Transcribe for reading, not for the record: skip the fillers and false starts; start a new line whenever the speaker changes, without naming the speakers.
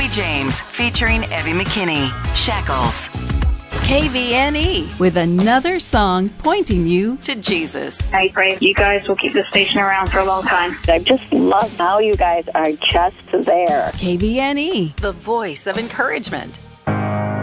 James featuring Evie McKinney, Shackles. KVNE with another song pointing you to Jesus.
I pray you guys will keep the station around for a long time.
I just love how you guys are just there.
KVNE, the voice of encouragement.